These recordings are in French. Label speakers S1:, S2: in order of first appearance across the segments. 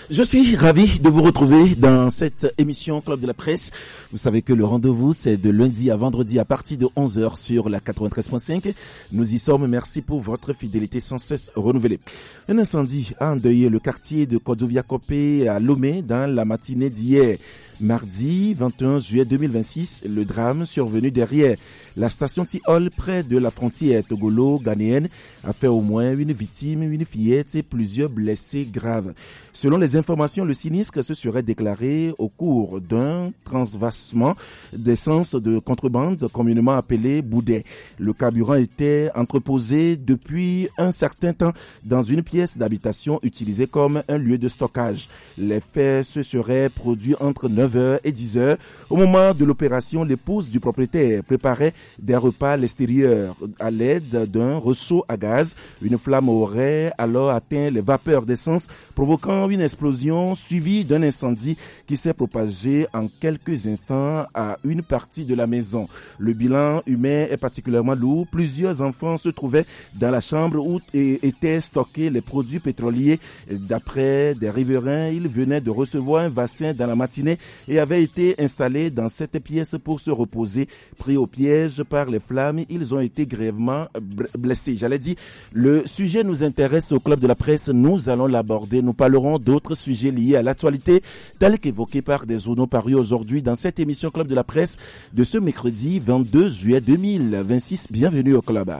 S1: Je suis ravi de vous retrouver dans cette émission Club de la Presse. Vous savez que le rendez-vous, c'est de lundi à vendredi à partir de 11h sur la 93.5. Nous y sommes. Merci pour votre fidélité sans cesse renouvelée. Un incendie a endeuillé le quartier de Kodovia-Kopé à Lomé dans la matinée d'hier. Mardi 21 juillet 2026, le drame survenu derrière la station Tiol près de la frontière togolo-ghanéenne a fait au moins une victime, une fillette et plusieurs blessés graves. Selon les informations, le sinistre se serait déclaré au cours d'un transvasement d'essence de contrebande communément appelé boudet. Le carburant était entreposé depuis un certain temps dans une pièce d'habitation utilisée comme un lieu de stockage. Les faits se seraient produits entre 9h et 10h. Au moment de l'opération, l'épouse du propriétaire préparait des repas à l'extérieur à l'aide d'un ressaut à gaz. Une flamme aurait alors atteint les vapeurs d'essence, provoquant une explosion suivie d'un incendie qui s'est propagé en quelques instants à une partie de la maison. Le bilan humain est particulièrement lourd. Plusieurs enfants se trouvaient dans la chambre où étaient stockés les produits pétroliers. D'après des riverains, ils venaient de recevoir un vaccin dans la matinée et avaient été installés dans cette pièce pour se reposer. Pris au piège par les flammes, ils ont été grièvement blessés. J'allais dire, le sujet nous intéresse au Club de la Presse. Nous allons l'aborder. Nous parlerons d'autres sujets liés à l'actualité, tels qu'évoqués par des journaux parus aujourd'hui dans cette émission Club de la Presse de ce mercredi 22 juillet 2026. Bienvenue au Club.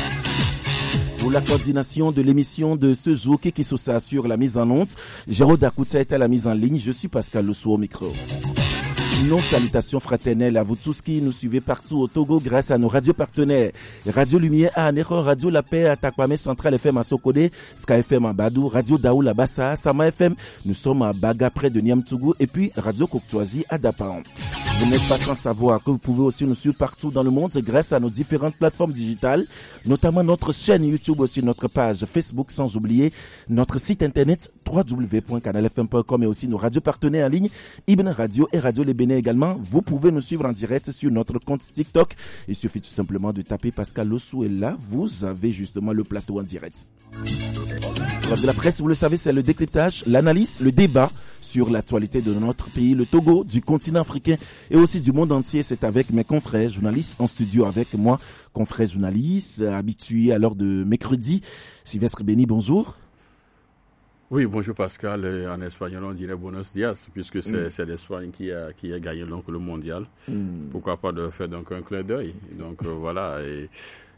S1: Pour la coordination de l'émission de ce jour, qui s'assure la mise en onde, Jérôme Dakoutia est à la mise en ligne. Je suis Pascal Lossou au micro. Nos salutations fraternelles à vous tous qui nous suivez partout au Togo grâce à nos radios partenaires. Radio Lumière à Anéro, Radio La Paix à Takwame, Central FM à Sokode, Sky FM à Badou, Radio Daoul à Bassa, Sama FM, nous sommes à Baga près de Niamtougou et puis Radio Coctoisie à Dapaon. Vous n'êtes pas sans savoir que vous pouvez aussi nous suivre partout dans le monde grâce à nos différentes plateformes digitales, notamment notre chaîne YouTube, aussi notre page Facebook, sans oublier notre site internet www.canalfm.com et aussi nos radios partenaires en ligne, Ibn Radio et Radio Les Bénin également. Vous pouvez nous suivre en direct sur notre compte TikTok. Il suffit tout simplement de taper Pascal Lossou et là, vous avez justement le plateau en direct. Club de la Presse, vous le savez, c'est le décryptage, l'analyse, le débat sur l'actualité de notre pays, le Togo, du continent africain et aussi du monde entier. C'est avec mes confrères journalistes en studio avec moi, confrères journalistes habitués à l'heure de mercredi. Sylvestre Béni, bonjour.
S2: Oui, bonjour Pascal. En espagnol, on dirait buenos dias, puisque c'est l'Espagne qui a gagné donc le mondial. Pourquoi pas de faire donc un clin d'œil. Donc voilà. Et,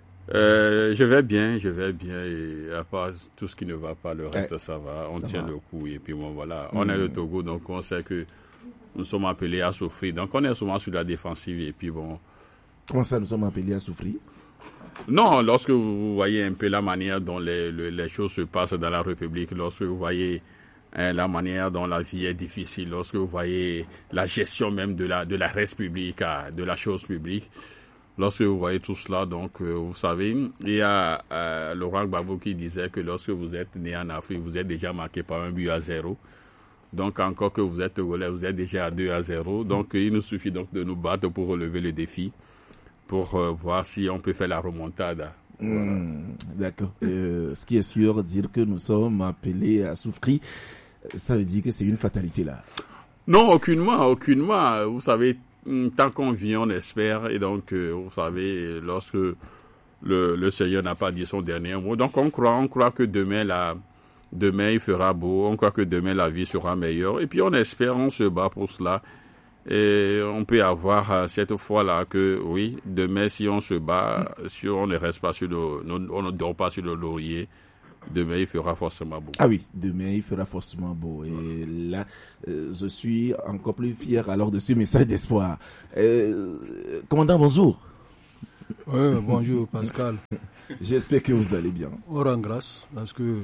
S2: je vais bien. Et à part tout ce qui ne va pas, le reste ça va. On tient le coup. Et puis bon, voilà. On est le Togo, donc on sait que nous sommes appelés à souffrir. Donc on est souvent sur la défensive. Et puis bon.
S1: Comment ça, nous sommes appelés à souffrir?
S2: Non, lorsque vous voyez un peu la manière dont les choses se passent dans la République, lorsque vous voyez la manière dont la vie est difficile, lorsque vous voyez la gestion même de la res publica, de la chose publique, lorsque vous voyez tout cela, donc vous savez, il y a Laurent Gbagbo qui disait que lorsque vous êtes né en Afrique, vous êtes déjà marqué par 1-0. Donc encore que vous êtes Togolais, vous êtes déjà à 2-0. Donc il nous suffit donc de nous battre pour relever le défi, pour voir si on peut faire la remontada. Voilà.
S1: D'accord. Ce qui est sûr, dire que nous sommes appelés à souffrir, ça veut dire que c'est une fatalité là.
S2: Non, aucunement. Vous savez, tant qu'on vit, on espère. Et donc, vous savez, lorsque le Seigneur n'a pas dit son dernier mot, donc on croit que demain il fera beau, on croit que demain la vie sera meilleure. Et puis on espère, on se bat pour cela. Et on peut avoir cette fois-là que, oui, demain, si on se bat, si on ne reste pas on ne dort pas sur le laurier, demain, il fera forcément beau.
S1: Ah oui, demain, il fera forcément beau. Et là, je suis encore plus fier alors de ce message d'espoir. Commandant, bonjour.
S3: Oui, bonjour Pascal.
S1: J'espère que vous allez bien.
S3: On rend grâce parce que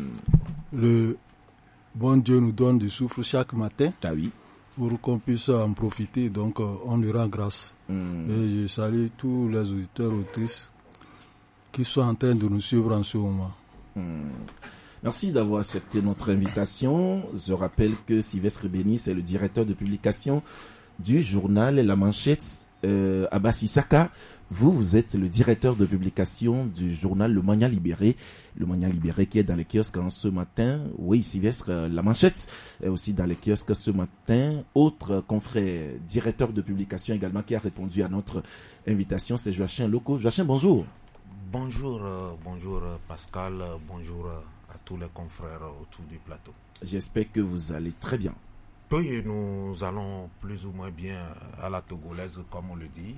S3: le bon Dieu nous donne du souffle chaque matin.
S1: Ah oui.
S3: Pour qu'on puisse en profiter, donc on lui rend grâce. Et je salue tous les auditeurs, autrices qui sont en train de nous suivre en ce moment.
S1: Merci d'avoir accepté notre invitation. Je rappelle que Sylvestre Béni, c'est le directeur de publication du journal La Manchette Abbas Issaka, vous êtes le directeur de publication du journal Le Mania Libéré. Le Mania Libéré qui est dans les kiosques ce matin. Oui, Sylvestre, la manchette est aussi dans les kiosques ce matin. Autre confrère, directeur de publication également qui a répondu à notre invitation, c'est Joachim Loko. Joachim, bonjour.
S4: Bonjour Pascal, bonjour à tous les confrères autour du plateau.
S1: J'espère que vous allez très bien.
S4: Oui, nous allons plus ou moins bien à la togolaise, comme on le dit.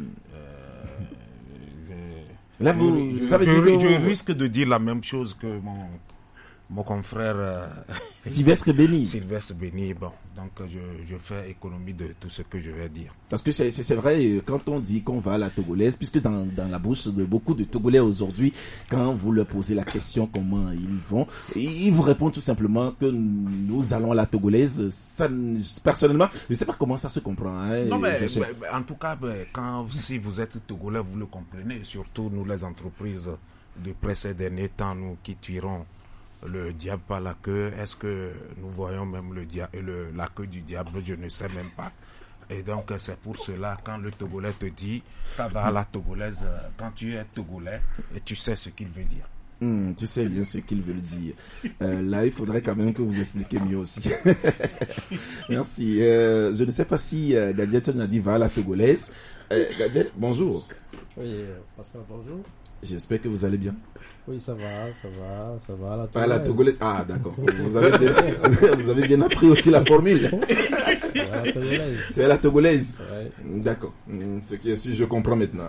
S1: Là,
S4: je risque de dire la même chose que mon confrère
S1: Sylvestre Béni.
S4: Bon, donc je fais économie de tout ce que je vais dire.
S1: Parce que c'est vrai, quand on dit qu'on va à la togolaise, puisque dans la bouche de beaucoup de Togolais aujourd'hui, quand vous leur posez la question comment ils vont, ils vous répondent tout simplement que nous allons à la togolaise. Ça, personnellement, je ne sais pas comment ça se comprend. Hein,
S4: non, mais en tout cas, si vous êtes Togolais, vous le comprenez. Surtout nous, les entreprises de ces derniers temps, nous qui tirons le diable par la queue. Est-ce que nous voyons même la queue du diable? Je ne sais même pas. Et donc c'est pour cela, quand le Togolais te dit ça va à la togolaise, quand tu es Togolais, et tu sais ce qu'il veut dire.
S1: Tu sais bien ce qu'il veut dire. Là, il faudrait quand même que vous expliquiez mieux aussi. Merci. Je ne sais pas si Gadiel a dit va à la togolaise. Gadiel, bonjour.
S5: Oui, Pascal, bonjour.
S1: J'espère que vous allez bien.
S5: Oui, ça va. La togolaise.
S1: Ah, la togolaise. Ah, d'accord. Vous avez bien appris aussi la formule. C'est la togolaise. Ouais. D'accord. Ce qui est sûr, je comprends maintenant.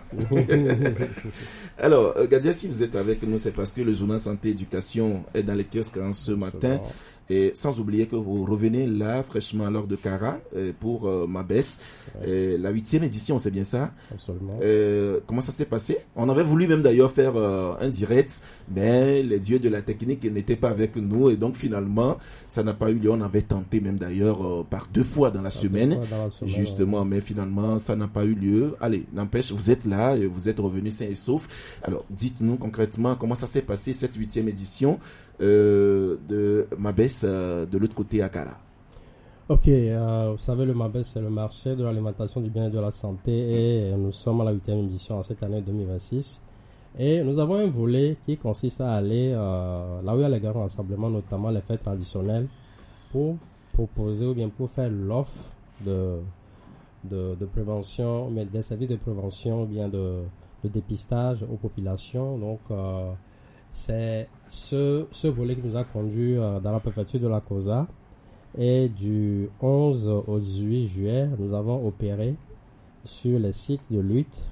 S1: Alors, Gadia, si vous êtes avec nous, c'est parce que le journal Santé Éducation est dans les kiosques ce matin. Et sans oublier que vous revenez là fraîchement lors de Cara pour Mabès, la 8e édition, c'est bien ça?
S5: Absolument.
S1: Comment ça s'est passé? On avait voulu même d'ailleurs faire un direct, mais les dieux de la technique n'étaient pas avec nous et donc finalement ça n'a pas eu lieu. On avait tenté même d'ailleurs par 2 fois dans la semaine, justement, mais finalement ça n'a pas eu lieu. Allez, n'empêche, vous êtes là et vous êtes revenus sains et saufs. Alors dites-nous concrètement comment ça s'est passé cette 8e édition de Mabès de l'autre côté à Cara.
S5: Ok, vous savez, le Mabès, c'est le marché de l'alimentation, du bien et de la santé et nous sommes à la 8e édition en cette année 2026 et nous avons un volet qui consiste à aller là où il y a les grands rassemblements, notamment les fêtes traditionnelles, pour proposer ou bien pour faire l'offre de prévention, mais des services de prévention ou bien de dépistage aux populations. Donc c'est ce volet qui nous a conduit dans la préfecture de la Cosa. Et du 11 au 18 juillet, nous avons opéré sur les sites de lutte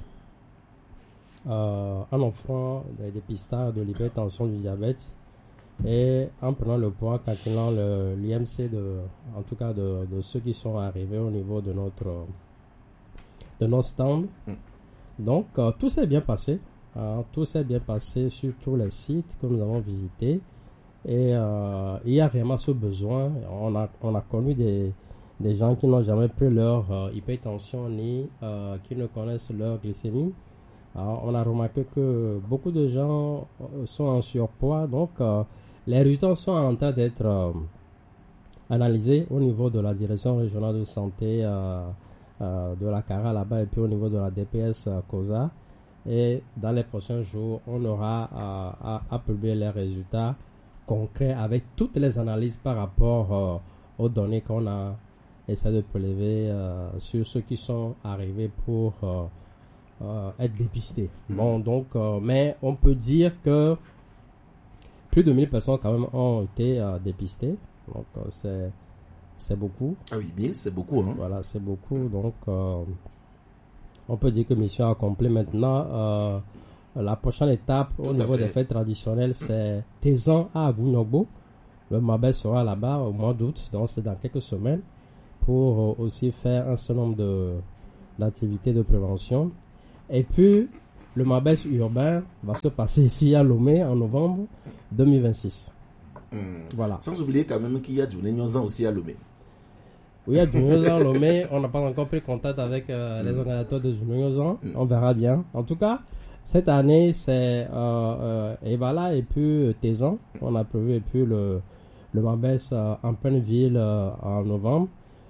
S5: en offrant des dépistages de l'hypertension, du diabète et en prenant le poids, calculant l'IMC en tout cas de ceux qui sont arrivés au niveau de notre stand. Donc tout s'est bien passé. Tout s'est bien passé sur tous les sites que nous avons visités et il y a vraiment ce besoin. On a connu des gens qui n'ont jamais pris leur hypertension ni qui ne connaissent leur glycémie. On a remarqué que beaucoup de gens sont en surpoids, donc les résultats sont en train d'être analysés au niveau de la direction régionale de santé de la Cara là-bas et puis au niveau de la DPS Cosa. Et dans les prochains jours, on aura à publier les résultats concrets avec toutes les analyses par rapport aux données qu'on a essayé de prélever sur ceux qui sont arrivés pour être dépistés. Bon, donc, mais on peut dire que plus de 1000 personnes quand même ont été dépistées. Donc, c'est beaucoup.
S1: Ah oui, 1000, c'est beaucoup. Hein?
S5: Voilà, c'est beaucoup. Donc, on peut dire que mission accomplie. Maintenant, la prochaine étape au niveau des fêtes traditionnelles, c'est Tézan à Agounogbo. Le Mabès sera là-bas au mois d'août, donc c'est dans quelques semaines, pour aussi faire un certain nombre d'activités de prévention. Et puis, le Mabès urbain va se passer ici à Lomé en novembre 2026. Voilà.
S1: Sans oublier quand même qu'il y a du Négnozan aussi à Lomé.
S5: Oui, à Djunozan, Lomé, on n'a pas encore pris contact avec les organisateurs de Djunozan. On verra bien. En tout cas, cette année, c'est Evala et puis Tézan. On a prévu et puis le Mabès en pleine ville en novembre.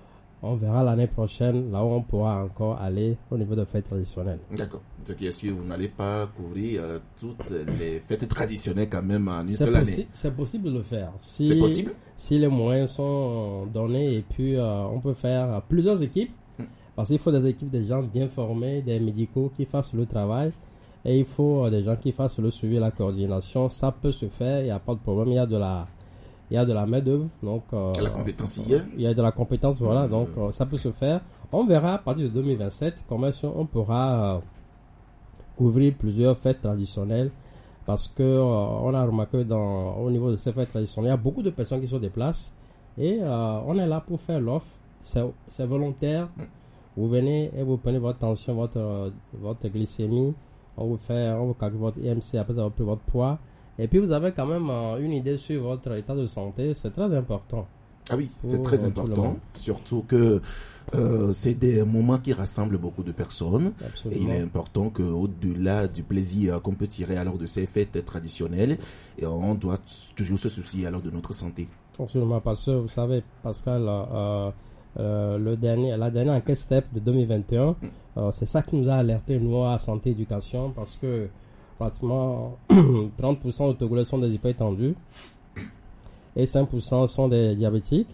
S5: On verra l'année prochaine, là où on pourra encore aller au niveau de fêtes traditionnelles.
S1: D'accord. Ce qui est sûr, vous n'allez pas couvrir toutes les fêtes traditionnelles quand même en une seule année.
S5: C'est possible de le faire.
S1: C'est possible?
S5: Si les moyens sont donnés et puis on peut faire plusieurs équipes. Parce qu'il faut des équipes, des gens bien formés, des médicaux qui fassent le travail. Et il faut des gens qui fassent le suivi et la coordination. Ça peut se faire, il n'y a pas de problème. Il y a de la main-d'œuvre. Donc,
S1: la compétence hier.
S5: Il y a de la compétence, voilà. Donc, ça peut se faire. On verra à partir de 2027 comment on pourra couvrir plusieurs fêtes traditionnelles. Parce que on a remarqué au niveau de ces fêtes traditionnelles, il y a beaucoup de personnes qui se déplacent. Et on est là pour faire l'offre. C'est volontaire. Vous venez et vous prenez votre tension, votre glycémie. On vous calcule votre IMC après avoir pris votre poids. Et puis vous avez quand même une idée sur votre état de santé. C'est très important.
S1: Ah oui, c'est très important. Surtout que c'est des moments qui rassemblent beaucoup de personnes.
S5: Absolument.
S1: Et il est important qu'au-delà du plaisir qu'on peut tirer alors de ces fêtes traditionnelles, on doit toujours se soucier alors de notre santé.
S5: Absolument, parce que vous savez, Pascal, la dernière enquête STEP de 2021, c'est ça qui nous a alerté, nous, à Santé Éducation, parce que pratiquement 30% de Togolais sont des hypertendus et 5% sont des diabétiques,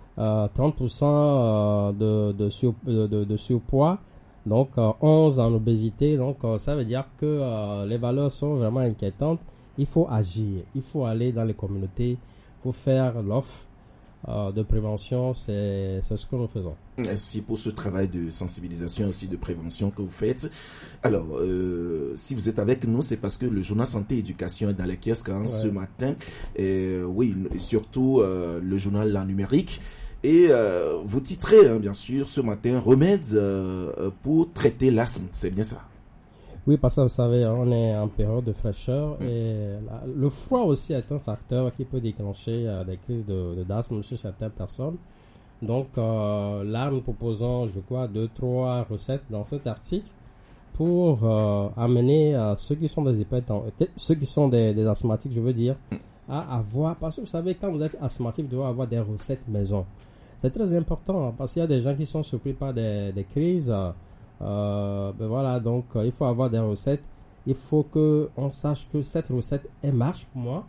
S5: 30% de surpoids, donc 11 en obésité. Donc ça veut dire que les valeurs sont vraiment inquiétantes. Il faut agir, il faut aller dans les communautés pour faire l'offre de prévention. C'est ce que nous faisons.
S1: Merci pour ce travail de sensibilisation aussi de prévention que vous faites. Alors, si vous êtes avec nous, c'est parce que le journal Santé Éducation est dans les kiosques ce matin. Oui, surtout le journal La Numérique. Et vous titrez, bien sûr, ce matin, remèdes pour traiter l'asthme. C'est bien ça?
S5: Oui, parce que vous savez, on est en période de fraîcheur et le froid aussi est un facteur qui peut déclencher des crises d'asthme chez certaines personnes. Donc là, nous proposons, je crois, 2-3 recettes dans cet article pour amener ceux qui sont des asthmatiques, je veux dire, à avoir, parce que vous savez, quand vous êtes asthmatique, vous devez avoir des recettes maison. C'est très important parce qu'il y a des gens qui sont surpris par des crises. Voilà, donc il faut avoir des recettes. Il faut qu'on sache que cette recette, elle marche pour moi.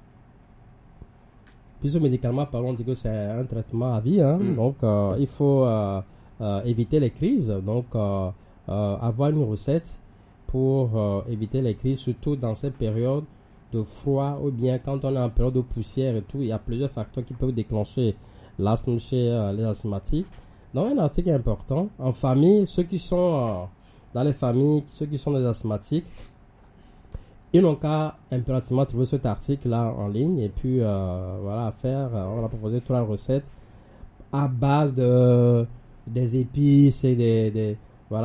S5: Puisque médicalement parlant, on dit que c'est un traitement à vie. Donc il faut éviter les crises. Donc avoir une recette pour éviter les crises, surtout dans cette période de froid ou bien quand on est en période de poussière et tout. Il y a plusieurs facteurs qui peuvent déclencher l'asthme chez les asthmatiques. Donc, un article important. En famille, ceux qui sont dans les familles, ceux qui sont des asthmatiques, ils n'ont qu'à impérativement trouver cet article-là en ligne et puis, voilà, on a proposé 3 recettes à base des épices et des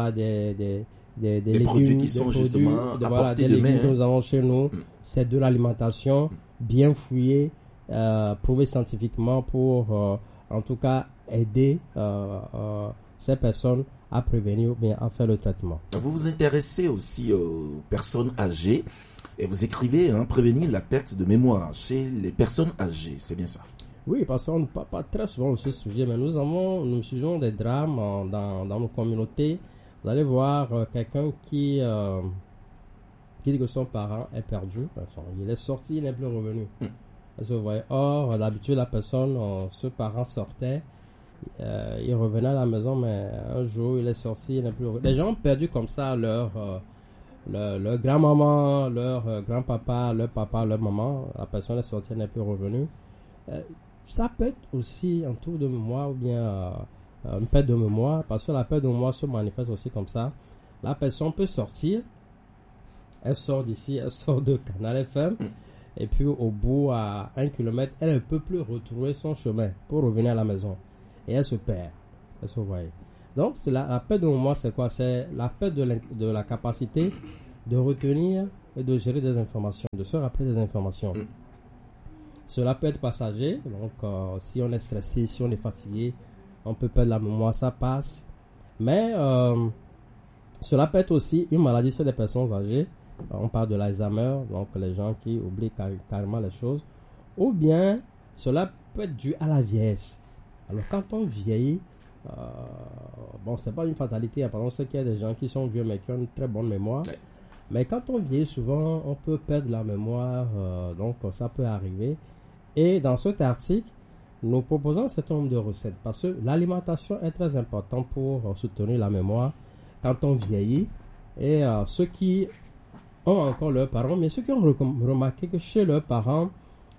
S5: légumes,
S1: produits qui sont justement à portée de main,
S5: que nous avons chez nous. C'est de l'alimentation bien fouillée, prouvée scientifiquement pour, en tout cas, aider ces personnes à prévenir ou bien à faire le traitement.
S1: Vous vous intéressez aussi aux personnes âgées et vous écrivez prévenir la perte de mémoire chez les personnes âgées, c'est bien ça?
S5: Oui, parce qu'on ne parle pas très souvent de ce sujet, mais nous suivons des drames dans nos communautés. Vous allez voir quelqu'un qui dit que son parent est perdu. Il est sorti, il n'est plus revenu. Parce que vous voyez, d'habitude, la personne, ce parent sortait, il revenait à la maison, mais un jour, il est sorti, il n'est plus revenu. Les gens ont perdu comme ça leur grand-maman, leur grand-papa, leur papa, leur maman. La personne est sortie, elle n'est plus revenue. Ça peut être aussi un tour de mémoire ou bien une perte de mémoire, parce que la perte de mémoire se manifeste aussi comme ça. La personne peut sortir, elle sort d'ici, elle sort de Canal FM. Et puis au bout, à 1 kilomètre, elle ne peut plus retrouver son chemin pour revenir à la maison. Et elle se perd. Elle se voit. Donc la perte de mémoire, c'est quoi? C'est la perte de la capacité de retenir et de gérer des informations, de se rappeler des informations. Cela peut être passager. Donc si on est stressé, si on est fatigué, on peut perdre la mémoire, ça passe. Mais cela peut être aussi une maladie chez les personnes âgées. On parle de l'Alzheimer, donc les gens qui oublient carrément les choses. Ou bien, cela peut être dû à la vieillesse. Alors, quand on vieillit, bon, c'est pas une fatalité, hein, par exemple, c'est qu'il y a des gens qui sont vieux mais qui ont une très bonne mémoire.
S1: Ouais.
S5: Mais quand on vieillit, souvent, on peut perdre la mémoire, donc ça peut arriver. Et dans cet article, nous proposons un certain nombre de recettes parce que l'alimentation est très importante pour soutenir la mémoire quand on vieillit. Et ceux qui ont encore leurs parents, mais ceux qui ont remarqué que chez leurs parents,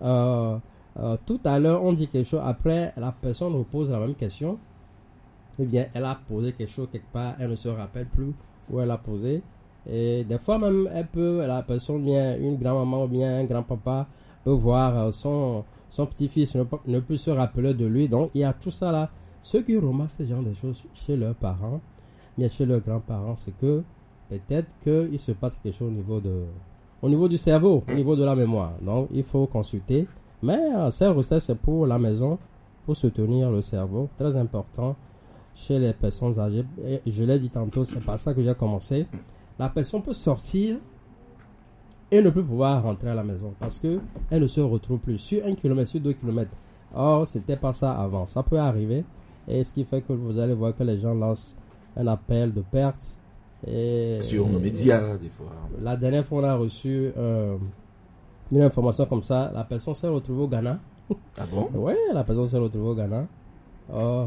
S5: tout à l'heure, on dit quelque chose, après, la personne repose la même question. Eh bien, elle a posé quelque chose quelque part, elle ne se rappelle plus où elle a posé. Et des fois même, la personne vient, une grand-maman ou bien un grand-papa peut voir son petit-fils ne plus se rappeler de lui. Donc, il y a tout ça là. Ceux qui remarquent ce genre de choses chez leurs parents, mais chez leurs grands-parents, c'est que peut-être qu'il se passe quelque chose au niveau du cerveau, au niveau de la mémoire. Donc, il faut consulter. Mais ces recettes, c'est pour la maison, pour soutenir le cerveau. Très important chez les personnes âgées. Et je l'ai dit tantôt, c'est par ça que j'ai commencé. La personne peut sortir et ne plus pouvoir rentrer à la maison parce qu'elle ne se retrouve plus sur 1 km, sur 2 km. Or, c'était pas ça avant. Ça peut arriver. Et ce qui fait que vous allez voir que les gens lancent un appel de perte.
S1: Sur nos médias, des fois.
S5: La dernière fois, on a reçu une information comme ça. La personne s'est retrouvée au Ghana.
S1: Ah bon?
S5: Oui, la personne s'est retrouvée au Ghana. Or,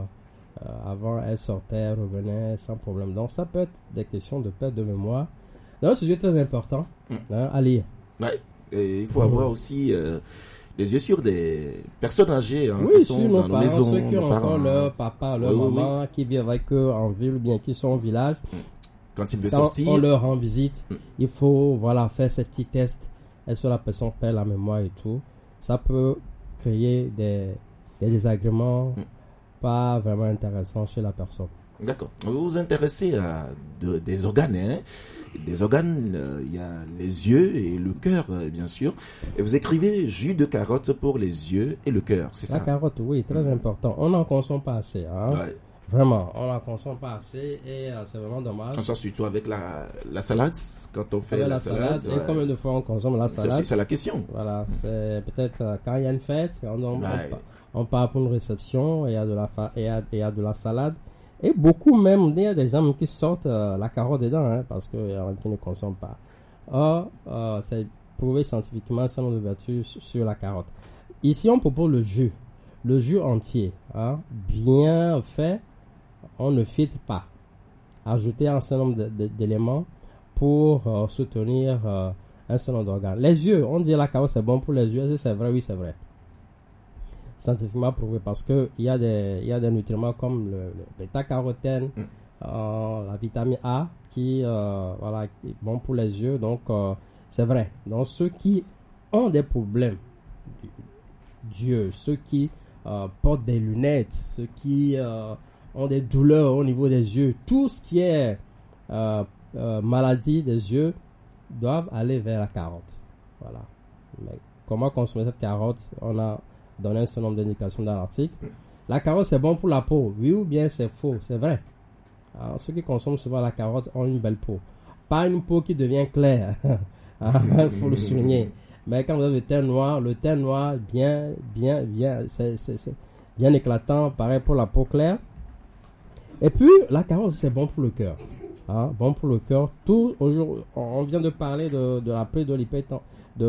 S5: avant, elle sortait, elle revenait sans problème. Donc, ça peut être des questions de perte de mémoire. Donc, c'est un sujet très important à lire.
S1: Ouais. Et il faut avoir aussi les yeux sur des personnes âgées
S5: oui,
S1: qui sont dans nos maisons.
S5: Ceux qui ont encore leur papa, leur maman, qui vivent avec eux en ville ou bien qui sont au village.
S1: Quand ils veulent sortir,
S5: on leur rend visite. Il faut faire ces petits tests. Est-ce que la personne perd la mémoire et tout? Ça peut créer des désagréments pas vraiment intéressants chez la personne.
S1: D'accord. Vous vous intéressez à des organes, hein? Des organes, il y a les yeux et le cœur, bien sûr. Et vous écrivez jus de carotte pour les yeux et le cœur, c'est ça?
S5: La carotte, oui, très important. On n'en consomme pas assez, hein?
S1: Ouais.
S5: Vraiment, on n'en consomme pas assez et c'est vraiment dommage.
S1: Ça, surtout avec la salade, quand on fait
S5: avec
S1: la salade.
S5: Et combien de fois on consomme la salade?
S1: C'est la question.
S5: Voilà, c'est peut-être quand il y a une fête, on part pour une réception et il y a de la salade. Et beaucoup même, il y a des gens qui sortent la carotte dedans, hein, parce qu'il y en a qui ne consomment pas. Or, c'est prouvé scientifiquement un certain nombre de vertus sur la carotte. Ici, on propose le jus entier, hein, bien fait, on ne filtre pas. Ajouter un certain nombre d'éléments pour soutenir un certain nombre d'organes. Les yeux, on dit la carotte c'est bon pour les yeux, est-ce que c'est vrai? Oui, c'est vrai. Scientifiquement prouvé parce que il y a des nutriments comme le bêta-carotène, la vitamine A qui est bon pour les yeux, donc c'est vrai. Donc ceux qui ont des problèmes d'yeux, ceux qui portent des lunettes, ceux qui ont des douleurs au niveau des yeux, tout ce qui est maladie des yeux doivent aller vers la carotte. Voilà. Mais comment consommer cette carotte? On a donné un certain nombre d'indications dans l'article. La carotte, c'est bon pour la peau. Oui ou bien c'est faux? C'est vrai. Alors, ceux qui consomment souvent la carotte ont une belle peau. Pas une peau qui devient claire. Il faut le souligner. Mais quand vous avez le teint noir c'est bien éclatant, pareil pour la peau claire. Et puis, la carotte, c'est bon pour le cœur. Bon pour le cœur. On vient de parler de la prise de l'hypertension,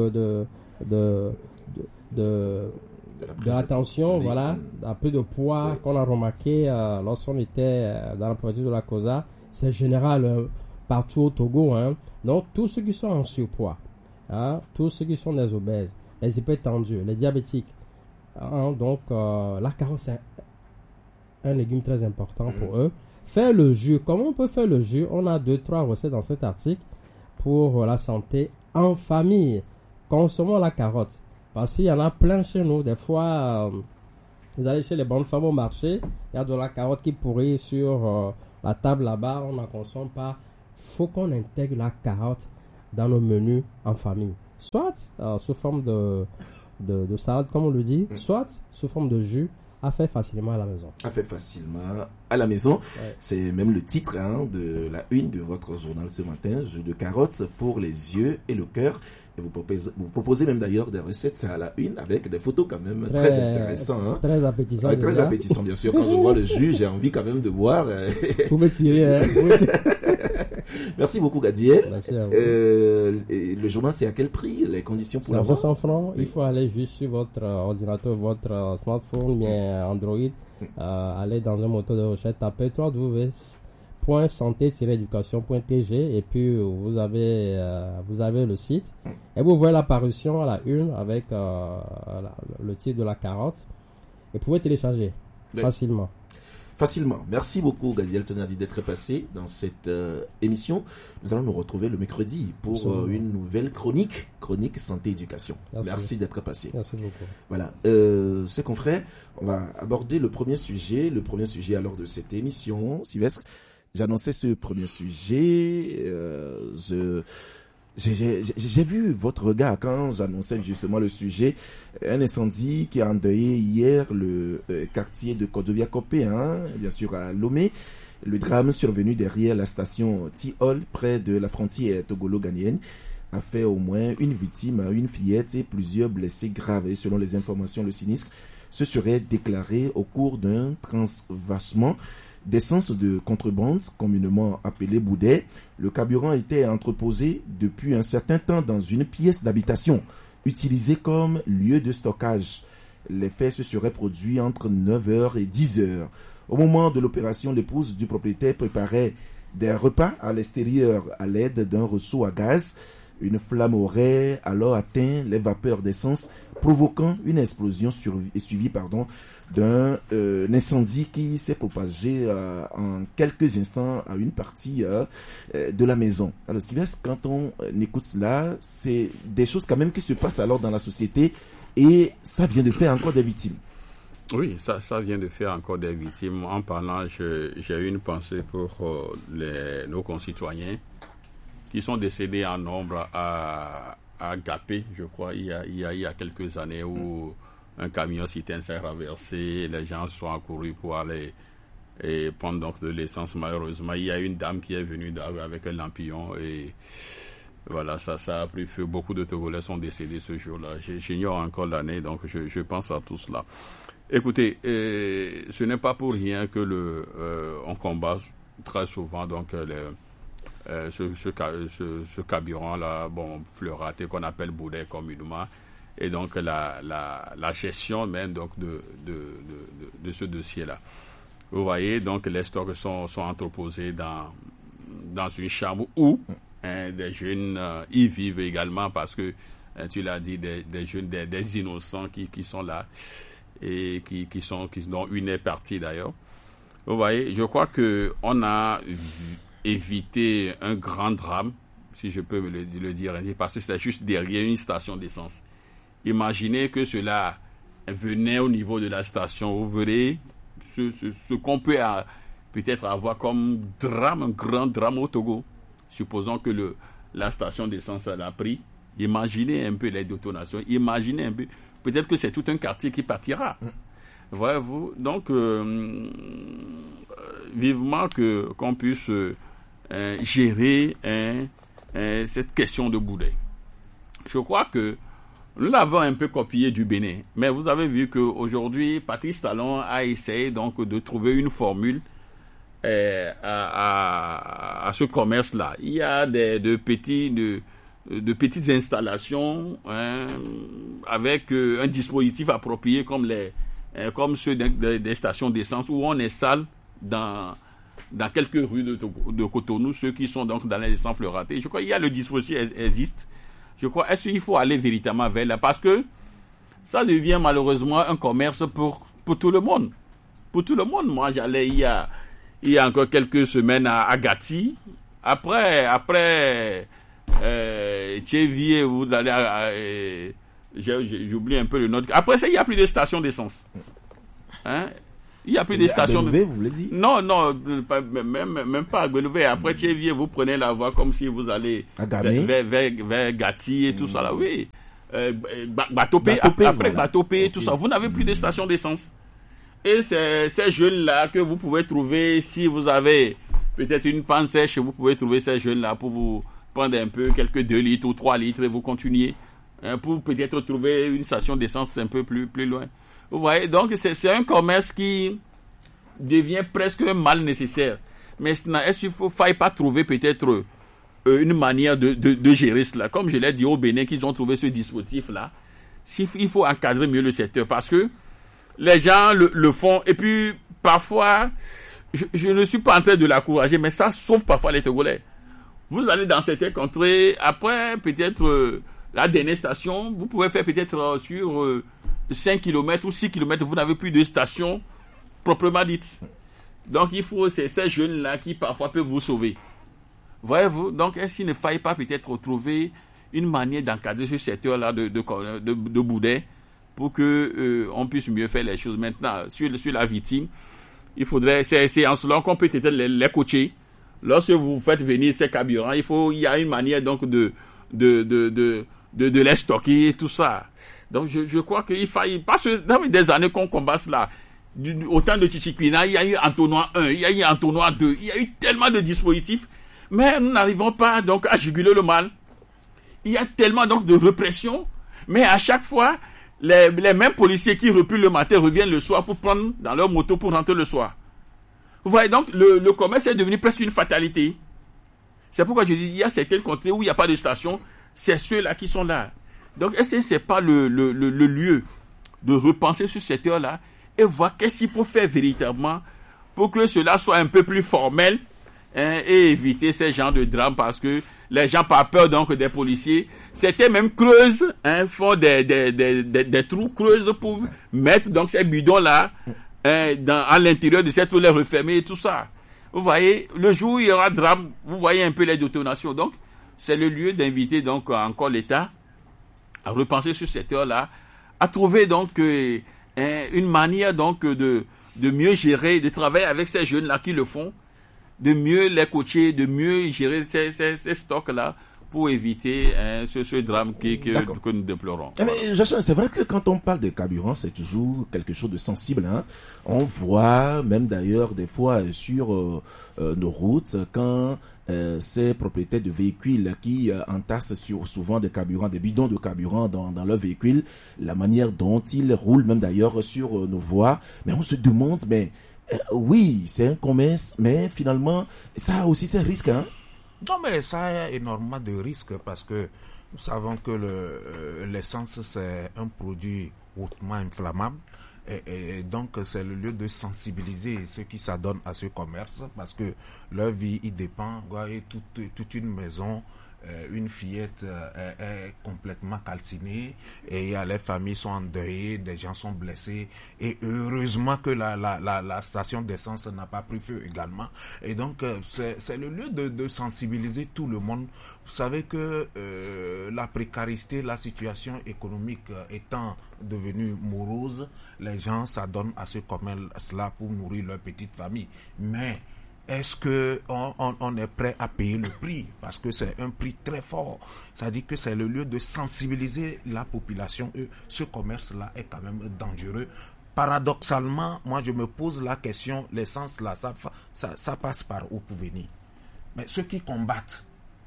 S5: de la tension, voilà, un peu de poids qu'on a remarqué lorsqu'on était dans la période de la COSA. C'est général partout au Togo. Hein. Donc, tous ceux qui sont en surpoids, tous ceux qui sont des obèses, les hypertendus, les diabétiques, donc la carotte, c'est un légume très important pour eux. Faire le jus. Comment on peut faire le jus? On a 2-3 recettes dans cet article pour la santé en famille. Consommons la carotte. Parce qu'il y en a plein chez nous. Des fois, vous allez chez les bonnes femmes au marché, il y a de la carotte qui pourrit sur la table là-bas, on n'en consomme pas. Il faut qu'on intègre la carotte dans nos menus en famille. Soit sous forme de salade, comme on le dit, soit sous forme de jus. à faire facilement à la maison.
S1: À faire facilement à la maison.
S5: Ouais.
S1: C'est même le titre de la une de votre journal ce matin, jus de carottes pour les yeux et le cœur. Et vous proposez même d'ailleurs des recettes à la une avec des photos quand même très intéressantes.
S5: Très appétissant.
S1: Ouais, très appétissant, bien sûr. Quand je vois le jus, j'ai envie quand même de boire.
S5: Vous me tirez.
S1: Merci beaucoup, Gadiel.
S5: Merci à vous.
S1: Le journal, c'est à quel prix? Les conditions pour l'avoir?
S5: 500 francs.
S1: Oui.
S5: Il faut aller juste sur votre ordinateur, votre smartphone, bien Android, aller dans un moteur de recherche, taper www.santé-éducation.tg et puis vous avez le site et vous voyez l'apparition à la une avec le titre de la carotte et vous pouvez télécharger facilement.
S1: Merci beaucoup, Gadiel Tonadi, d'être passé dans cette émission. Nous allons nous retrouver le mercredi pour une nouvelle chronique santé-éducation. Merci d'être passé.
S5: Merci beaucoup.
S1: Voilà. Ce qu'on ferait, on va aborder le premier sujet alors de cette émission. Sylvestre, j'annonçais ce premier sujet. J'ai vu votre regard quand j'annonçais justement le sujet. Un incendie qui a endeuillé hier le quartier de Cordovia-Copé, bien sûr à Lomé. Le drame survenu derrière la station Tihol, près de la frontière togolo-ghanéenne, a fait au moins une victime, une fillette et plusieurs blessés graves. Et selon les informations, le sinistre se serait déclaré au cours d'un transvasement d'essence de contrebande, communément appelé boudet. Le carburant était entreposé depuis un certain temps dans une pièce d'habitation, utilisée comme lieu de stockage. Les faits se seraient produits entre 9h et 10h. Au moment de l'opération, l'épouse du propriétaire préparait des repas à l'extérieur à l'aide d'un ressaut à gaz. Une flamme aurait alors atteint les vapeurs d'essence, provoquant une explosion suivie d'un incendie qui s'est propagé en quelques instants à une partie de la maison. Alors Sylvestre, quand on écoute cela, c'est des choses quand même qui se passent alors dans la société et ça vient de faire encore des victimes.
S2: Oui, ça vient de faire encore des victimes. En parlant, j'ai eu une pensée pour nos concitoyens qui sont décédés en nombre à Gapé, je crois, il y a quelques années où un camion citerne s'est renversé, les gens sont accourus pour aller et prendre donc de l'essence. Malheureusement, il y a une dame qui est venue avec un lampillon et voilà, ça a pris feu. Beaucoup de Togolais sont décédés ce jour-là. J'ignore encore l'année, donc je pense à tout cela. Écoutez, ce n'est pas pour rien que on combat très souvent donc ce carburant-là, fleuraté qu'on appelle boudet communément, et donc la gestion même donc de ce dossier-là. Vous voyez, donc les stocks sont entreposés dans une chambre où des jeunes y vivent également parce que tu l'as dit, des jeunes, des innocents qui sont là et dont une est partie d'ailleurs. Vous voyez, je crois que on a évité un grand drame, si je peux le dire ainsi, parce que c'est juste derrière une station d'essence. Imaginez que cela venait au niveau de la station. Vous verrez ce qu'on peut peut-être avoir comme drame, un grand drame au Togo. Supposons que la station d'essence l'a pris. Imaginez un peu les détonations. Imaginez un peu. Peut-être que c'est tout un quartier qui partira. Voyez-vous. Donc, vivement qu'on puisse gérer cette question de boudet. Je crois que nous l'avons un peu copié du Bénin, mais vous avez vu qu'aujourd'hui, Patrice Talon a essayé donc de trouver une formule à ce commerce-là. Il y a de petites installations avec un dispositif approprié comme ceux des stations d'essence où on installe dans quelques rues de Cotonou, ceux qui sont donc dans les essences fleuratées. Je crois qu'il y a le dispositif existe. Je crois, est-ce qu'il faut aller véritablement vers là? Parce que ça devient malheureusement un commerce pour tout le monde. Pour tout le monde. Moi, j'allais il y a encore quelques semaines à Gati. Après Tchévier, vous allez j'oublie un peu le nom. Après ça, il n'y a plus de stations d'essence. Il n'y a plus de stations.
S1: Guenevé, vous voulez dire?
S2: Non, même pas à Guenevé. Après Tchévier, vous prenez la voie comme si vous allez vers Gati et tout ça là. Oui. Batopé, après Batopé et tout ça. Vous n'avez plus de stations d'essence. Et c'est ces jeunes-là que vous pouvez trouver, si vous avez peut-être une panne sèche, vous pouvez trouver ces jeunes-là pour vous prendre un peu, quelques 2 litres ou 3 litres et vous continuez, pour peut-être trouver une station d'essence un peu plus loin. Vous voyez, donc c'est un commerce qui devient presque un mal nécessaire. Mais est-ce qu'il ne faille pas trouver peut-être une manière de gérer cela? Comme je l'ai dit au Bénin, qu'ils ont trouvé ce dispositif-là, il faut encadrer mieux le secteur parce que les gens le font. Et puis, parfois, je ne suis pas en train de l'encourager, mais ça sauve parfois les Togolais. Vous allez dans certaines contrées, après peut-être la dernière station, vous pouvez faire peut-être sur 5 km ou 6 km, vous n'avez plus de station proprement dite. Donc, il faut ces jeunes-là qui parfois peuvent vous sauver. Voyez-vous, donc est-ce qu'il ne faille pas peut-être trouver une manière d'encadrer ce secteur-là de boudin pour que on puisse mieux faire les choses. Maintenant, sur la victime, il faudrait, c'est en cela qu'on peut peut-être les coacher. Lorsque vous faites venir ces carburants, il y a une manière donc de les stocker et tout ça. Donc je crois qu'il faille, parce que dans des années qu'on combat cela, au temps de Chichikwina, il y a eu entonnoir 1, il y a eu entonnoir 2, il y a eu tellement de dispositifs, mais nous n'arrivons pas donc à juguler le mal. Il y a tellement donc de répression, mais à chaque fois, les mêmes policiers qui reculent le matin reviennent le soir pour prendre dans leur moto pour rentrer le soir. Vous voyez donc, le commerce est devenu presque une fatalité. C'est pourquoi je dis, il y a certaines contrées où il n'y a pas de station, c'est ceux-là qui sont là. Donc, est-ce que c'est pas le lieu de repenser ce secteur-là et voir qu'est-ce qu'il faut faire véritablement pour que cela soit un peu plus formel, et éviter ces genres de drames parce que les gens, par peur donc des policiers, certains même creusent, font des trous, creusent pour mettre donc ces bidons-là à l'intérieur de cette trou, les refermer et tout ça. Vous voyez, le jour où il y aura drame, vous voyez un peu les détonations. Donc, c'est le lieu d'inviter donc encore l'État à repenser ce secteur-là, à trouver donc une manière donc de mieux gérer, de travailler avec ces jeunes-là qui le font, de mieux les coacher, de mieux gérer ces stocks-là pour éviter ce drame que nous déplorons.
S1: Mais Jachin, c'est vrai que quand on parle de carburant, c'est toujours quelque chose de sensible. On voit même d'ailleurs des fois sur nos routes, quand ces propriétaires de véhicules qui entassent souvent des carburants, des bidons de carburant dans leur véhicule, la manière dont ils roulent même d'ailleurs sur nos voies, mais on se demande, oui, c'est un commerce, mais finalement, ça a aussi ses risques,
S4: Non, mais ça a énormément de risques parce que nous savons que l'essence, c'est un produit hautement inflammable. Et donc, c'est le lieu de sensibiliser ceux qui s'adonnent à ce commerce parce que leur vie, il dépend. Vous voyez, toute une maison, une fillette est complètement calcinée et les familles sont endeuillées, des gens sont blessés et heureusement que la station d'essence n'a pas pris feu également. Et donc, c'est le lieu de sensibiliser tout le monde. Vous savez que la précarité, la situation économique étant devenue morose, les gens s'adonnent à ce commerce-là pour nourrir leur petite famille. Mais est-ce que on est prêt à payer le prix? Parce que c'est un prix très fort. C'est-à-dire que c'est le lieu de sensibiliser la population. Et ce commerce-là est quand même dangereux. Paradoxalement, moi je me pose la question, l'essence là, ça passe par où pour venir? Mais ceux qui combattent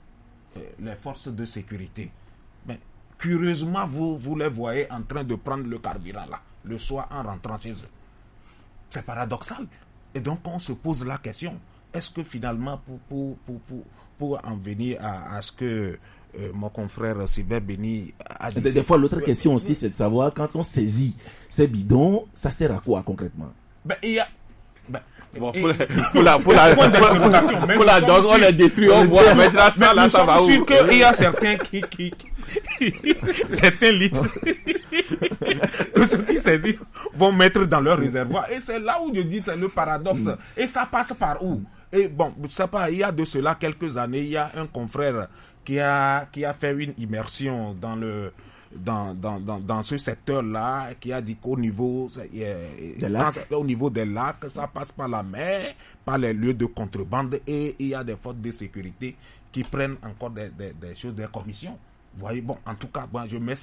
S4: les forces de sécurité, mais curieusement, vous les voyez en train de prendre le carburant là, le soir en rentrant chez eux. C'est paradoxal. Et donc on se pose la question, est-ce que finalement pour en venir à ce que mon confrère Sylvain Béni a dit...
S1: Des fois l'autre question aussi c'est de savoir quand on saisit ces bidons, ça sert à quoi concrètement?
S2: Il y a... Bon, pour la dose, on les détruit, on voit maintenant ça, là, ça va où?
S4: Je suis sûr qu'il y a certains certains litres que ceux qui saisissent vont mettre dans leur réservoir. Et c'est là où je dis, c'est le paradoxe. Et ça passe par où? Et bon, ça pas, il y a de cela quelques années, il y a un confrère qui a fait une immersion dans ce secteur-là, qui a dit qu'au niveau des lacs, ça passe par la mer, par les lieux de contrebande, et il y a des forces de sécurité qui prennent encore des choses, des commissions. Vous voyez, bon, en tout cas, je mets